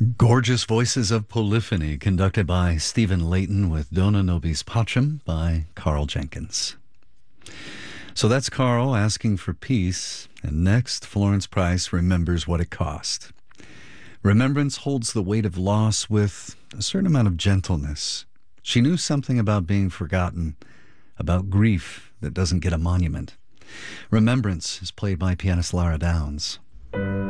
Gorgeous Voices of Polyphony, conducted by Stephen Layton with Dona Nobis Pacem by Carl Jenkins. So that's Carl asking for peace, and next, Florence Price remembers what it cost. Remembrance holds the weight of loss with a certain amount of gentleness. She knew something about being forgotten, about grief that doesn't get a monument. Remembrance is played by pianist Lara Downs.